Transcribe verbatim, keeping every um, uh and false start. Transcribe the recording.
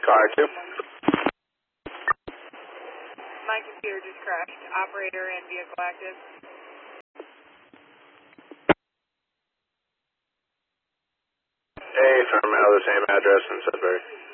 Car two. My computer just crashed. Operator and vehicle active. A, from out of the same address in Sudbury.